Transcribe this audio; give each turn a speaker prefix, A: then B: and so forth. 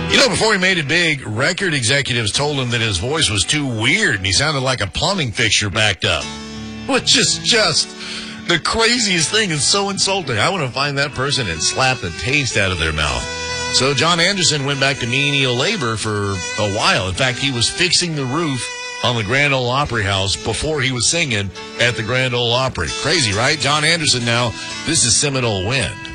A: Before he made it big, record executives told him that his voice was too weird and he sounded like a plumbing fixture backed up. Which is just the craziest thing and so insulting. I want to find that person and slap the taste out of their mouth. So John Anderson went back to menial labor for a while. In fact, he was fixing the roof on the Grand Ole Opry House before he was singing at the Grand Ole Opry. Crazy, right? John Anderson now, this is Seminole Wind.